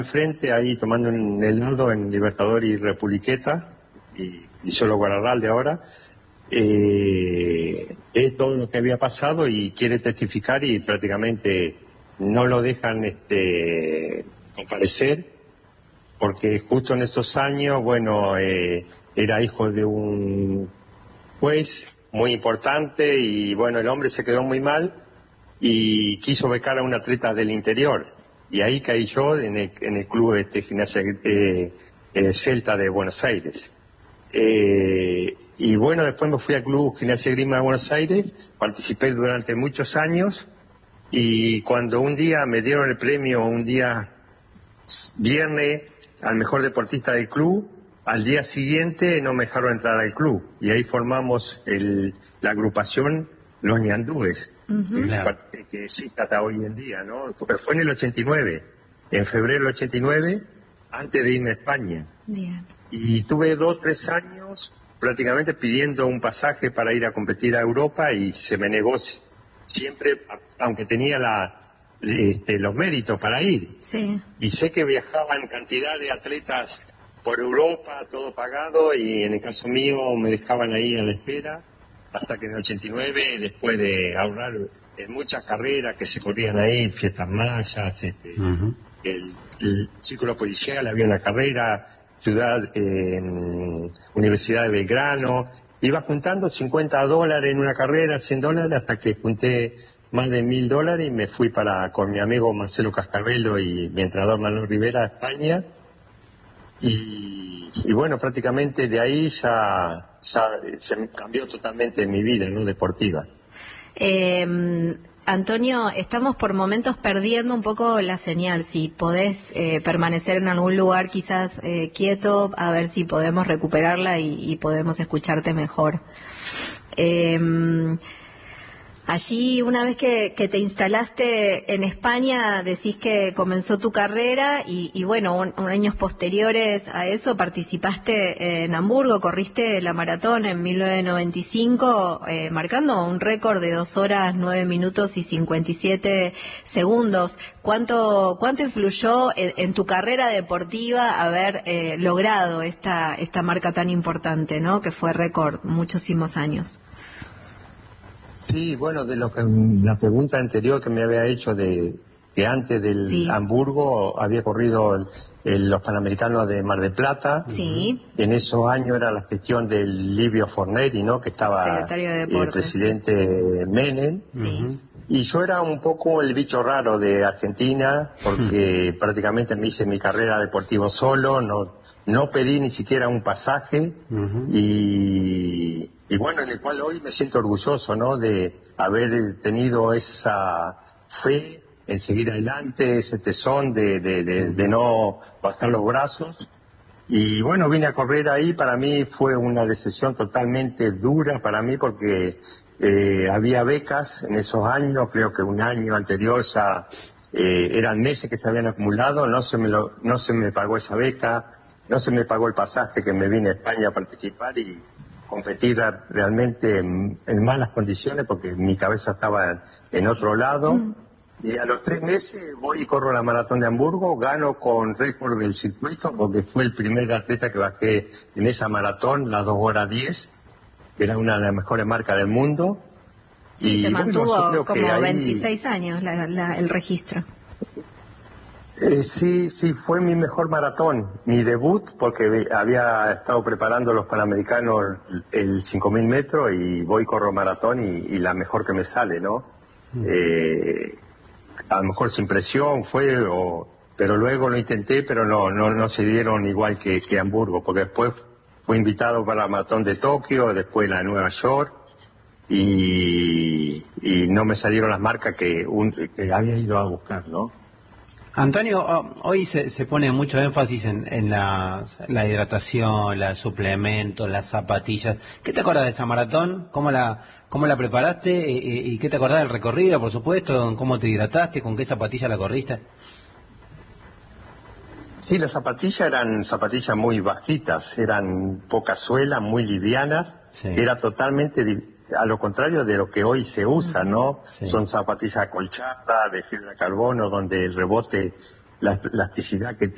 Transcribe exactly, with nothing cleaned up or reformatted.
Enfrente, ahí tomando un helado en Libertador y Republiqueta, y, y solo Guararralde ahora, eh, es todo lo que había pasado y quiere testificar y prácticamente no lo dejan este, comparecer, porque justo en estos años, bueno, eh, era hijo de un juez muy importante y bueno, el hombre se quedó muy mal y quiso becar a un atleta del interior. Y ahí caí yo en el, en el club este, Gimnasia eh, eh, Celta de Buenos Aires. Eh, y bueno, después me fui al club Gimnasia Grima de Buenos Aires, participé durante muchos años y cuando un día me dieron el premio, un día viernes, al mejor deportista del club, al día siguiente no me dejaron entrar al club y ahí formamos el, la agrupación Los Ñandúes. Uh-huh. Claro. Que existe hasta hoy en día, ¿no? Porque fue en el ochenta y nueve, en febrero del ochenta y nueve, antes de irme a España. Bien. Y tuve dos, tres años prácticamente pidiendo un pasaje para ir a competir a Europa y se me negó siempre, aunque tenía la, este, los méritos para ir. Sí. Y sé que viajaban cantidad de atletas por Europa, todo pagado, y en el caso mío me dejaban ahí a la espera. Hasta que en el ochenta y nueve, después de ahorrar en muchas carreras que se corrían ahí, fiestas mayas, este, uh-huh. el, el círculo policial, había una carrera, ciudad, eh, Universidad de Belgrano, iba juntando cincuenta dólares en una carrera, cien dólares, hasta que junté más de mil dólares y me fui para con mi amigo Marcelo Cascabello y mi entrenador Manuel Rivera a España. Y, y bueno, prácticamente de ahí ya, ya se cambió totalmente mi vida, ¿no? Deportiva. Eh, Antonio, estamos por momentos perdiendo un poco la señal. Si podés eh, permanecer en algún lugar quizás eh, quieto, a ver si podemos recuperarla y, y podemos escucharte mejor. Eh, Allí, una vez que, que te instalaste en España, decís que comenzó tu carrera y, y bueno, un, un años posteriores a eso participaste en Hamburgo, corriste la maratón en mil novecientos noventa y cinco, eh, marcando un récord de dos horas, nueve minutos y cincuenta y siete segundos. ¿Cuánto, cuánto influyó en, en tu carrera deportiva haber eh, logrado esta, esta marca tan importante, ¿no? Que fue récord muchísimos años. Sí, bueno, de lo que la pregunta anterior que me había hecho de que antes del sí. Hamburgo había corrido el, el, los Panamericanos de Mar del Plata. Sí. En esos años era la gestión del Livio Forneri, ¿no? Que estaba el presidente Menem. Sí. Y yo era un poco el bicho raro de Argentina, porque prácticamente me hice mi carrera deportiva solo, no no pedí ni siquiera un pasaje, uh-huh. y, y bueno, en el cual hoy me siento orgulloso, ¿no? De haber tenido esa fe en seguir adelante, ese tesón de, de, de, de no bajar los brazos. Y bueno, vine a correr ahí, para mí fue una decisión totalmente dura para mí porque eh, había becas en esos años, creo que un año anterior ya eh, eran meses que se habían acumulado, no se me lo, no se me pagó esa beca, no se me pagó el pasaje que me vine a España a participar y competir realmente en, en malas condiciones porque mi cabeza estaba en otro lado. Mm. Y a los tres meses voy y corro la maratón de Hamburgo, gano con récord del circuito porque fue el primer atleta que bajé en esa maratón, las dos horas diez, que era una de las mejores marcas del mundo. Sí, y se bueno, mantuvo como ahí... veintiséis años la, la, el registro. Eh, sí, sí, fue mi mejor maratón, mi debut, porque había estado preparando los Panamericanos el cinco mil metros y voy, corro maratón y, y la mejor que me sale, ¿no? Mm. Eh, a lo mejor sin presión fue, o, pero luego lo intenté, pero no no no se dieron igual que, que Hamburgo, porque después fui invitado para la maratón de Tokio, después la de Nueva York, y, y no me salieron las marcas que, un, que había ido a buscar, ¿no? Antonio, hoy se, se pone mucho énfasis en, en la, la hidratación, los suplementos, las zapatillas. ¿Qué te acordás de esa maratón? ¿Cómo la cómo la preparaste? ¿Y, y qué te acordás del recorrido, por supuesto? ¿Cómo te hidrataste? ¿Con qué zapatilla la corriste? Sí, las zapatillas eran zapatillas muy bajitas, eran pocas suelas, muy livianas. Sí. Era totalmente a lo contrario de lo que hoy se usa, ¿no? Sí. Son zapatillas acolchadas, de fibra de carbono, donde el rebote, la elasticidad que tiene